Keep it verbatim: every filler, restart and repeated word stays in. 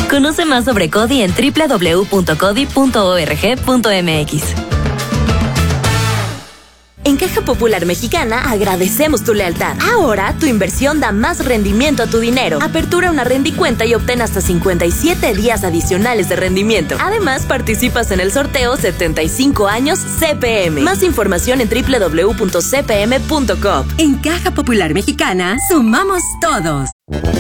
Conoce más sobre CODI en doble u doble u doble u punto codi punto org punto m x. En Caja Popular Mexicana agradecemos tu lealtad. Ahora tu inversión da más rendimiento a tu dinero. Apertura una rendicuenta y obtén hasta cincuenta y siete días adicionales de rendimiento. Además, participas en el sorteo setenta y cinco años C P M. Más información en doble u doble u doble u punto c p m punto com. En Caja Popular Mexicana, sumamos todos.